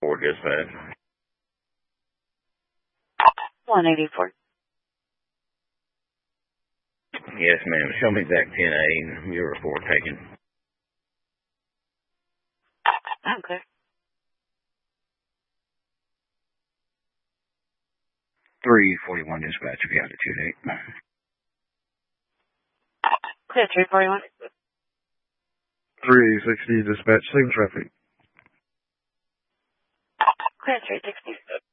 4 dispatch. 184. Yes, ma'am. Show me exact 10A. Your report taken. Okay. 341 dispatch. If you have it, 2-8. Clear 341. 360 dispatch. Same traffic. Clear 360.